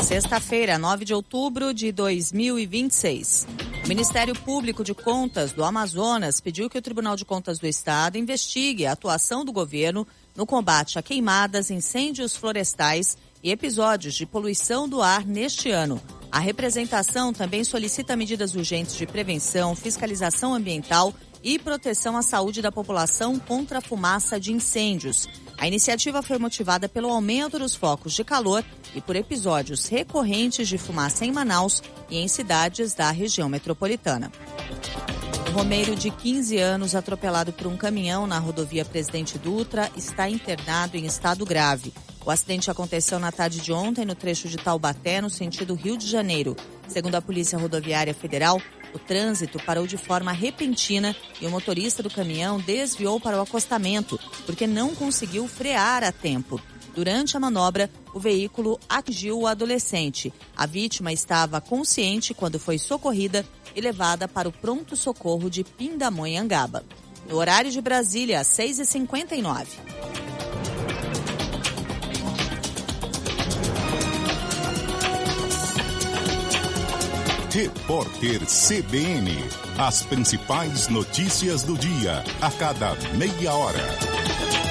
Sexta-feira, 9 de outubro de 2026. O Ministério Público de Contas do Amazonas pediu que o Tribunal de Contas do Estado investigue a atuação do governo no combate a queimadas, incêndios florestais e episódios de poluição do ar neste ano. A representação também solicita medidas urgentes de prevenção, fiscalização ambiental e proteção à saúde da população contra a fumaça de incêndios. A iniciativa foi motivada pelo aumento dos focos de calor e por episódios recorrentes de fumaça em Manaus e em cidades da região metropolitana. O romeiro de 15 anos, atropelado por um caminhão na rodovia Presidente Dutra, está internado em estado grave. O acidente aconteceu na tarde de ontem no trecho de Taubaté, no sentido Rio de Janeiro. Segundo a Polícia Rodoviária Federal, o trânsito parou de forma repentina e o motorista do caminhão desviou para o acostamento, porque não conseguiu frear a tempo. Durante a manobra, o veículo atingiu o adolescente. A vítima estava consciente quando foi socorrida e levada para o pronto-socorro de Pindamonhangaba. No horário de Brasília, às 6h59. Repórter CBN. As principais notícias do dia, a cada meia hora.